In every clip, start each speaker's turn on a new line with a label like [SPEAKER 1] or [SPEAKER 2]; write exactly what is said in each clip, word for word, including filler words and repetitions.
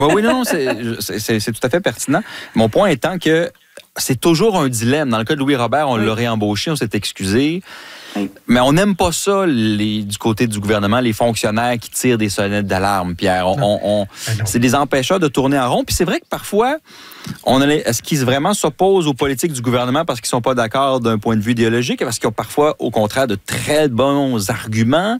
[SPEAKER 1] Oui, oui, non, c'est, c'est, c'est tout à fait pertinent. Mon point étant que c'est toujours un dilemme. Dans le cas de Louis Robert, on oui. l'a réembauché, on s'est excusé. Oui. Mais on n'aime pas ça, les, du côté du gouvernement, les fonctionnaires qui tirent des sonnettes d'alarme, Pierre. On, on, on, c'est des empêcheurs de tourner en rond. Puis c'est vrai que parfois, on a les, est-ce qu'ils vraiment s'opposent aux politiques du gouvernement parce qu'ils ne sont pas d'accord d'un point de vue idéologique, parce qu'ils ont parfois, au contraire, de très bons arguments.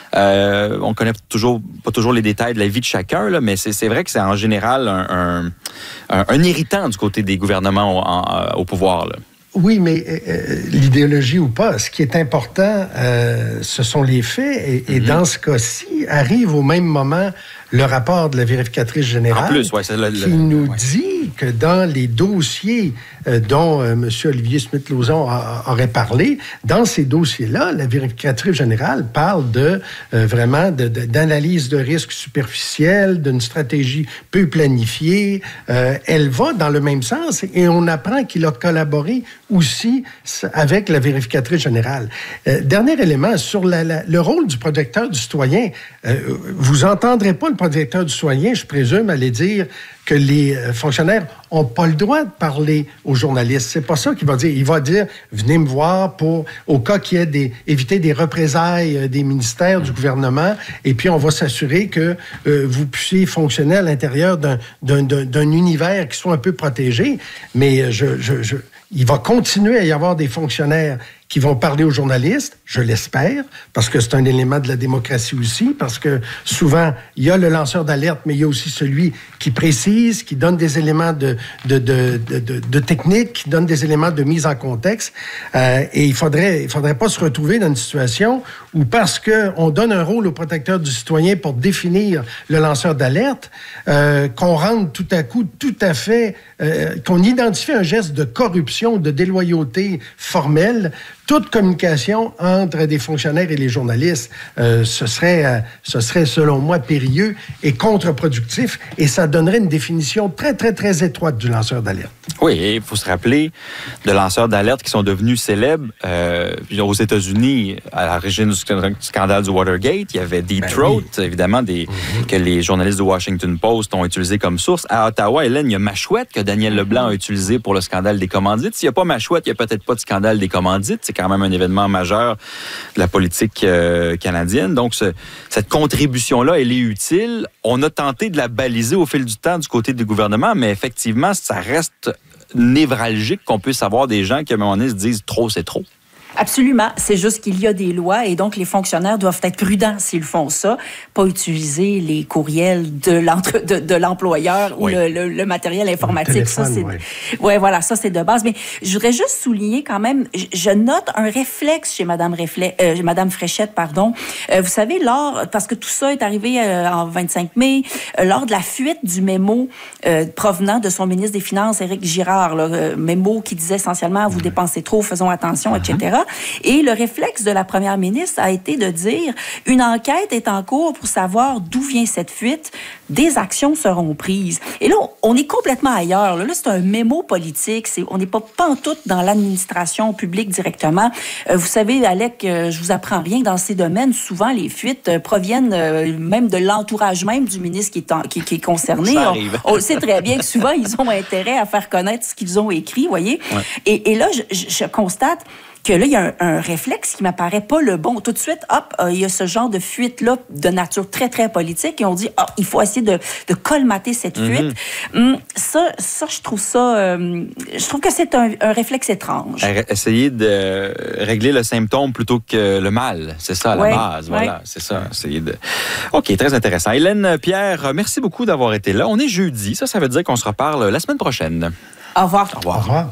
[SPEAKER 1] Euh, on ne connaît toujours, pas toujours les détails de la vie de chacun, là, mais c'est, c'est vrai que c'est en général un, un, un, un irritant du côté des gouvernements au, en, au pouvoir, là.
[SPEAKER 2] Oui, mais euh, l'idéologie ou pas, ce qui est important, euh, ce sont les faits. Et, et mm-hmm. dans ce cas-ci, arrive au même moment le rapport de la vérificatrice générale
[SPEAKER 1] en plus, ouais, c'est le,
[SPEAKER 2] qui
[SPEAKER 1] le,
[SPEAKER 2] nous
[SPEAKER 1] ouais.
[SPEAKER 2] dit que dans les dossiers euh, dont euh, M. Olivier Smith-Lauzon a, aurait parlé, dans ces dossiers-là, la vérificatrice générale parle de euh, vraiment de, de, d'analyse de risque superficielle, d'une stratégie peu planifiée. Euh, elle va dans le même sens et on apprend qu'il a collaboré aussi avec la vérificatrice générale. Euh, dernier élément, sur la, la, le rôle du protecteur du citoyen, euh, vous entendrez pas le protecteur du citoyen, je présume, aller dire que les fonctionnaires n'ont pas le droit de parler aux journalistes. C'est pas ça qu'il va dire. Il va dire, venez me voir pour, au cas qu'il y ait des, éviter des représailles des ministères, du gouvernement, et puis on va s'assurer que euh, vous puissiez fonctionner à l'intérieur d'un, d'un, d'un, d'un univers qui soit un peu protégé. Mais je, je, je, il va continuer à y avoir des fonctionnaires qui vont parler aux journalistes, je l'espère, parce que c'est un élément de la démocratie aussi, parce que souvent, il y a le lanceur d'alerte, mais il y a aussi celui qui précise, qui donne des éléments de, de, de, de, de, de technique, qui donne des éléments de mise en contexte. Euh, et il faudrait, il faudrait pas se retrouver dans une situation où, parce qu'on donne un rôle au protecteur du citoyen pour définir le lanceur d'alerte, euh, qu'on rende tout à coup tout à fait, euh, qu'on identifie un geste de corruption, de déloyauté formelle. Toute communication entre des fonctionnaires et les journalistes, euh, ce serait, euh, ce serait, selon moi, périlleux et contre-productif, et ça donnerait une définition très, très, très étroite du lanceur d'alerte.
[SPEAKER 1] Oui, et il faut se rappeler de lanceurs d'alerte qui sont devenus célèbres euh, aux États-Unis, à l'origine du scandale du Watergate. Il y avait Deep Throat, ben oui. évidemment, des, mm-hmm. que les journalistes du Washington Post ont utilisé comme source. À Ottawa, Hélène, il y a Machouette que Daniel Leblanc a utilisé pour le scandale des commandites. S'il n'y a pas Machouette, il n'y a peut-être pas de scandale des commandites. C'est quand même un événement majeur de la politique euh, canadienne. Donc, ce, cette contribution-là, elle est utile. On a tenté de la baliser au fil du temps du côté du gouvernement, mais effectivement, ça reste névralgique qu'on puisse avoir des gens qui, à un moment donné, se disent « trop, c'est trop ».
[SPEAKER 3] Absolument. C'est juste qu'il y a des lois et donc les fonctionnaires doivent être prudents s'ils font ça, pas utiliser les courriels de, l'entre... de, de l'employeur oui. ou le, le, le matériel informatique. Le téléphone, ça, c'est... Ouais. ouais, voilà, ça, c'est de base. Mais je voudrais juste souligner quand même, je note un réflexe chez Mme, Reflet, euh, Mme Fréchette, pardon. Euh, vous savez, lors, parce que tout ça est arrivé euh, en vingt-cinq mai, euh, lors de la fuite du mémo euh, provenant de son ministre des Finances, Éric Girard, là, euh, mémo qui disait essentiellement « vous dépensez trop, faisons attention, uh-huh. et cetera » Et le réflexe de la première ministre a été de dire « une enquête est en cours pour savoir d'où vient cette fuite, des actions seront prises ». Et là, on est complètement ailleurs. Là, là c'est un mémo politique. C'est, on n'est pas pantoute dans l'administration publique directement. Euh, vous savez, Alec, euh, je vous apprends rien dans ces domaines. Souvent, les fuites euh, proviennent euh, même de l'entourage même du ministre qui est, en, qui, qui est concerné.
[SPEAKER 1] Ça arrive.
[SPEAKER 3] On, on sait très bien que souvent, ils ont intérêt à faire connaître ce qu'ils ont écrit, vous voyez. Ouais. Et, et là, je, je, je constate que là, il y a un, un réflexe qui m'apparaît pas le bon. Tout de suite, hop, euh, il y a ce genre de fuite-là de nature très, très politique et on dit, ah, il faut essayer de, de colmater cette fuite. Mm-hmm. Hum, ça, ça, je trouve ça... Euh, je trouve que c'est un, un réflexe étrange.
[SPEAKER 1] Essayer de régler le symptôme plutôt que le mal. C'est ça, à la ouais, base. Voilà, ouais. c'est ça. Essayer de... OK, très intéressant. Hélène, Pierre, merci beaucoup d'avoir été là. On est jeudi. Ça, ça veut dire qu'on se reparle la semaine prochaine.
[SPEAKER 3] Au revoir.
[SPEAKER 1] Au revoir.
[SPEAKER 2] Au revoir.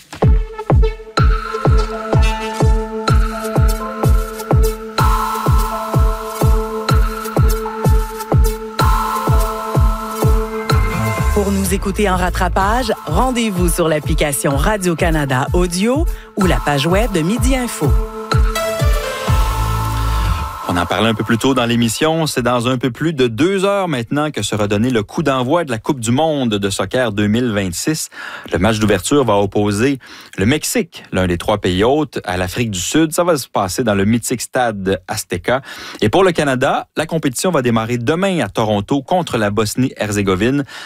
[SPEAKER 4] Pour nous écouter en rattrapage, rendez-vous sur l'application Radio-Canada Audio ou la page web de Midi Info.
[SPEAKER 1] On en parlait un peu plus tôt dans l'émission. C'est dans un peu plus de deux heures maintenant que sera donné le coup d'envoi de la Coupe du monde de soccer deux mille vingt-six. Le match d'ouverture va opposer le Mexique, l'un des trois pays hôtes, à l'Afrique du Sud. Ça va se passer dans le mythique stade Azteca. Et pour le Canada, la compétition va démarrer demain à Toronto contre la Bosnie-Herzégovine.